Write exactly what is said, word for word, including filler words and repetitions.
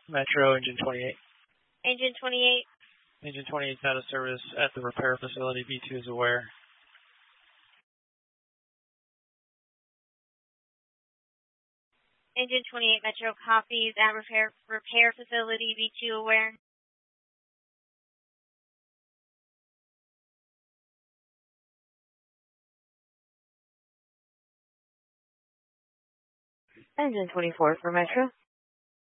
Metro, engine twenty-eight. Engine twenty-eight. Engine twenty-eight is out of service at the repair facility. B two is aware. Engine twenty-eight Metro copies at repair repair facility. B two aware. Engine twenty-four for Metro.